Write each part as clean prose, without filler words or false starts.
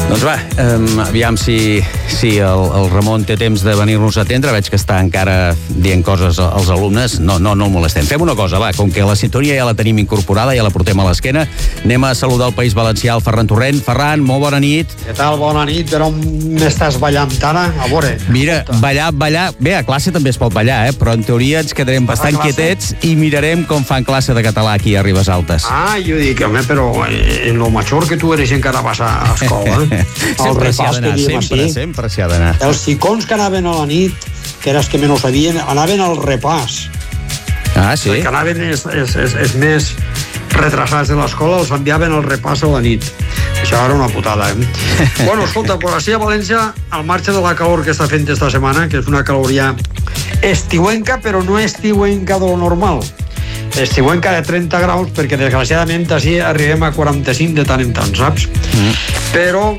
Doncs va, aviam si el Ramon té temps de venir-nos a atendre. Veig que està encara dient coses als alumnes. No el molestem. Fem una cosa, va, com que la sintonia ja la tenim incorporada, ja la portem a l'esquena, anem a saludar el País Valencià, el Ferran Torrent. Ferran, molt bona nit. Què tal? Bona nit. Per on m'estàs ballant ara? A veure. Mira, ballar... Bé, a classe també es pot ballar, però en teoria ens quedarem bastant quietets i mirarem com fan classe de català aquí a Ribes Altes. Jo dic, home, però en lo major que tu eres encara vas a escola. Sempre s'hi ha d'anar, sempre s'hi ha d'anar. Els xicons que anaven a la nit, que eres que menys sabien, anaven al repàs. Sí? Que anaven els més retrasats de l'escola, els enviaven al repàs a la nit. Això era una putada, Bueno, escolta, pues així a València, al marge de la calor que està fent esta setmana, que és una calor ja estiuenca, però no estiuenca de lo normal. Estiuenca de 30 graus, perquè desgraciadament així arribem a 45 de tant en tant, saps? Però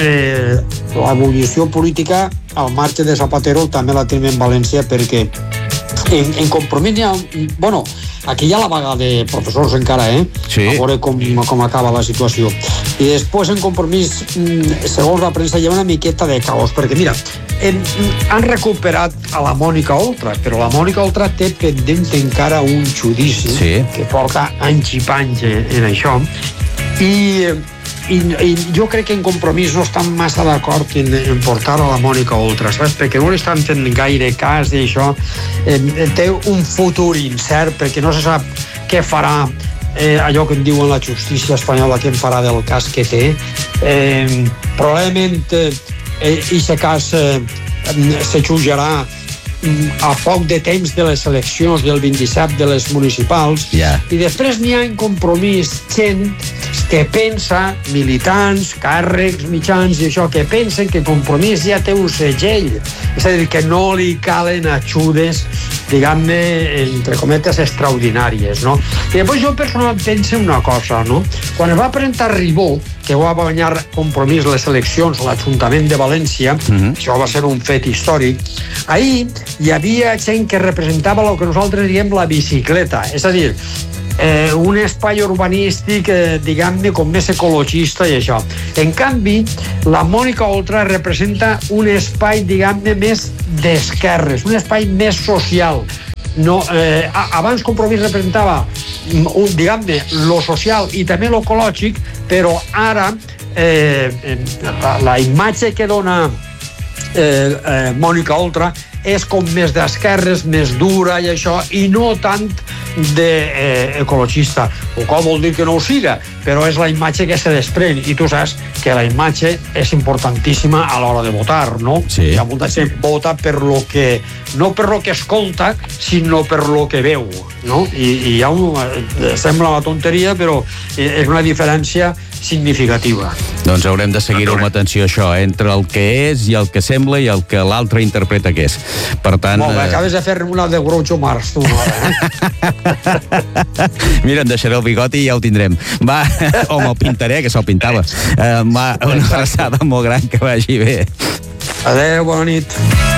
l'ebullició política al marge de Zapatero també la tenim en València, perquè en Compromís hi ha... Bueno, aquí hi ha la vaga de professors encara, Sí. A veure com acaba la situació. I després en Compromís, segons la premsa, hi ha una miqueta de caos, perquè mira, han recuperat a la Mònica Oltra, però la Mònica Oltra té pendent encara un judici que porta anys i panys en això, i jo crec que en Compromís no estan massa d'acord en portar a la Mònica Oltra, saps? Perquè no li estan fent gaire cas d'això. Té un futur incert perquè no se sap què farà allò que en diuen la justícia espanyola, què en farà del cas que té. Probablement aquest cas se jutjarà a poc de temps de les eleccions del 27 de les municipals, i després n'hi ha en Compromís gent que pensa, militants, càrrecs, mitjans i això, que pensen que Compromís ja té un segell, és a dir, que no li calen ajudes, diguem-ne, entre cometes, extraordinàries, no? I després jo personalment penso una cosa, no? Quan es va presentar Ribó, que va guanyar Compromís les eleccions a l'Ajuntament de València, això va ser un fet històric, ahir hi havia gent que representava el que nosaltres diem la bicicleta, és a dir, un espai urbanístic, diguem-ne, com més ecologista i això. En canvi, la Mònica Oltra representa un espai, diguem-ne, més d'esquerres, un espai més social. No, abans Compromís representava, diguem-ne, lo social i també lo ecològic, però ara la imatge que dona Mònica Oltra és com més d'esquerres, més dura i això, i no tant d'ecologista, el qual vol dir que no ho siga, però és la imatge que se desprèn, i tu saps que la imatge és importantíssima a l'hora de votar, no? Sí. Hi ha molta gent vota per lo que, no per lo que escolta, sinó per lo que veu, no? I hi ha sembla una tonteria, però és una diferència significativa. Doncs haurem de seguir-ho amb atenció, això, entre el que és i el que sembla i el que l'altre interpreta que és. Per tant... Molt bé, acabes de fer una de Groucho Marx, tu, Mira, em deixaré el bigoti i ja ho tindrem. Va, o me'l pintaré, que se'l pintava. Va, una abraçada molt gran, que vagi bé. Adéu, bona nit.